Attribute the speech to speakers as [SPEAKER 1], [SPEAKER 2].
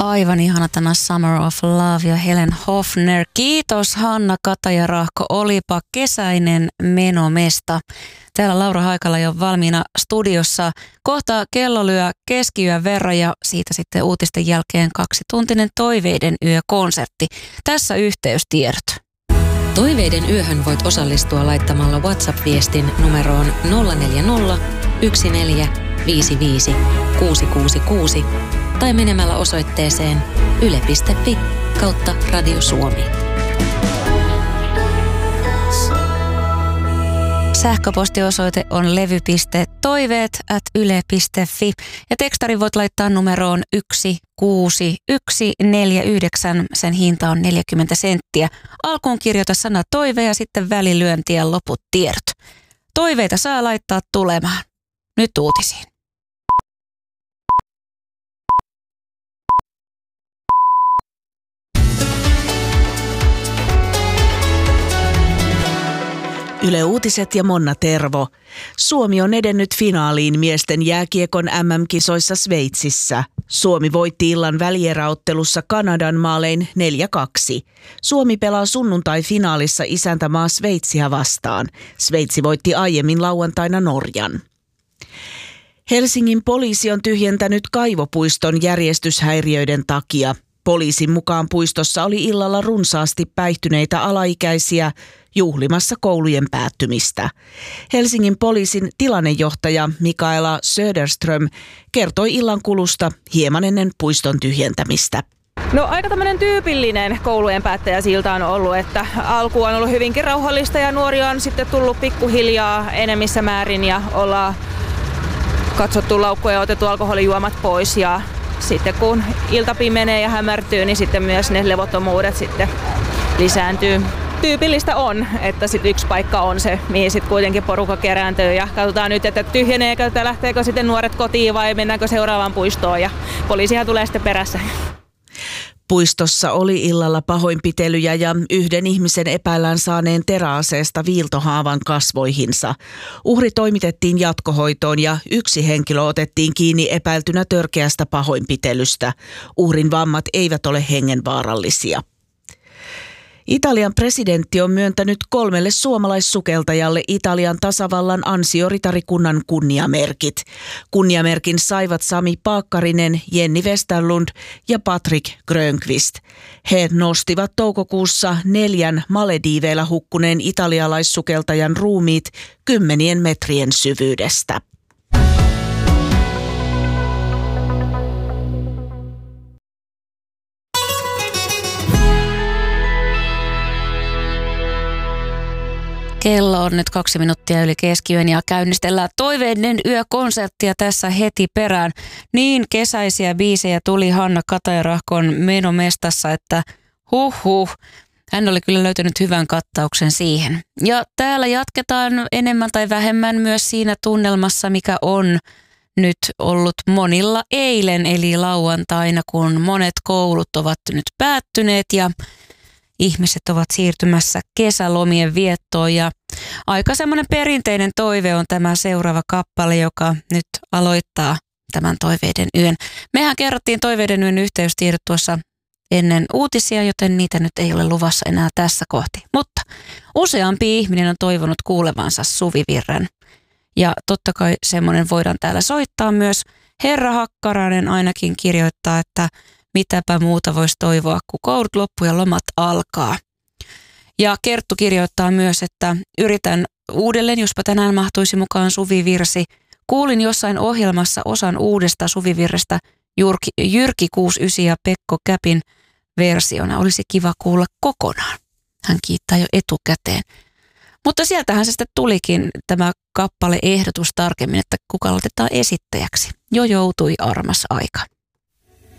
[SPEAKER 1] Aivan ihana tämä Summer of Love ja Helen Hofner. Kiitos Hanna Kataja-Rahko, olipa kesäinen menomesta. Täällä Laura Haikala jo valmiina studiossa. Kohta kello lyö keskiyön verran ja siitä sitten uutisten jälkeen 2-tuntinen Toiveiden yökonsertti. Tässä yhteystiedot.
[SPEAKER 2] Toiveiden yöhön voit osallistua laittamalla WhatsApp-viestin numeroon 040 1455 666 tai menemällä osoitteeseen yle.fi/Radio Suomi.
[SPEAKER 1] Sähköpostiosoite on levy.toiveet@yle.fi ja tekstarin voit laittaa numeroon 16149. Sen hinta on 40 senttiä. Alkuun kirjoita sana toive ja sitten välilyönti ja loput tiedot. Toiveita saa laittaa tulemaan. Nyt uutisiin.
[SPEAKER 3] Yle Uutiset ja Monna Tervo. Suomi on edennyt finaaliin miesten jääkiekon MM-kisoissa Sveitsissä. Suomi voitti illan välieräottelussa Kanadan maalein 4-2. Suomi pelaa sunnuntai-finaalissa isäntämaa Sveitsiä vastaan. Sveitsi voitti aiemmin lauantaina Norjan. Helsingin poliisi on tyhjentänyt kaivopuiston järjestyshäiriöiden takia. Poliisin mukaan puistossa oli illalla runsaasti päihtyneitä alaikäisiä juhlimassa koulujen päättymistä. Helsingin poliisin tilannejohtaja Mikaela Söderström kertoi illan kulusta hieman ennen puiston tyhjentämistä.
[SPEAKER 4] No aika tämmöinen tyypillinen koulujen päättäjäsilta on ollut, että alku on ollut hyvinkin rauhallista ja nuoria on sitten tullut pikkuhiljaa enemmissä määrin ja ollaan katsottu laukkuja ja otettu alkoholijuomat pois ja sitten kun ilta pimenee ja hämärtyy, niin sitten myös ne levottomuudet sitten lisääntyy. Tyypillistä on, että sitten yksi paikka on se, mihin sitten kuitenkin porukka kerääntyy ja katsotaan nyt, että tyhjeneekö tai lähteekö sitten nuoret kotiin vai mennäänkö seuraavaan puistoon ja poliisihan tulee sitten perässä.
[SPEAKER 3] Puistossa oli illalla pahoinpitelyjä ja yhden ihmisen epäillään saaneen teräaseesta viiltohaavan kasvoihinsa. Uhri toimitettiin jatkohoitoon ja yksi henkilö otettiin kiinni epäiltynä törkeästä pahoinpitelystä. Uhrin vammat eivät ole hengenvaarallisia. Italian presidentti on myöntänyt 3 suomalaissukeltajalle Italian tasavallan ansioritarikunnan kunniamerkit. Kunniamerkin saivat Sami Paakkarinen, Jenni Westerlund ja Patrick Grönqvist. He nostivat toukokuussa 4 Malediiveillä hukkuneen italialaissukeltajan ruumiit 10 metrien syvyydestä.
[SPEAKER 1] Kello on nyt 2 minuuttia yli keskiyön ja käynnistellään Toiveiden yökonserttia tässä heti perään. Niin kesäisiä biisejä tuli Hanna Kataja-Rahkon menomestassa, että hän oli kyllä löytänyt hyvän kattauksen siihen. Ja täällä jatketaan enemmän tai vähemmän myös siinä tunnelmassa, mikä on nyt ollut monilla eilen, eli lauantaina, kun monet koulut ovat nyt päättyneet ja ihmiset ovat siirtymässä kesälomien viettoon ja aika semmoinen perinteinen toive on tämä seuraava kappale, joka nyt aloittaa tämän Toiveiden yön. Mehän kerrottiin Toiveiden yön yhteystiedot tuossa ennen uutisia, joten niitä nyt ei ole luvassa enää tässä kohti. Mutta useampi ihminen on toivonut kuulevansa Suvivirren ja totta kai semmoinen voidaan täällä soittaa myös. Herra Hakkarainen ainakin kirjoittaa, että mitäpä muuta voisi toivoa, kun koulut loppuu ja lomat alkaa. Ja Kerttu kirjoittaa myös, että yritän uudelleen, jospa tänään mahtuisi mukaan Suvivirsi. Kuulin jossain ohjelmassa osan uudesta Suvivirrestä Jyrki 69 ja Pekko Käpin versiona. Olisi kiva kuulla kokonaan. Hän kiittää jo etukäteen. Mutta sieltähän se sitten tulikin tämä kappale ehdotus tarkemmin, että kuka aloitetaan esittäjäksi. Jo joutui armas aika.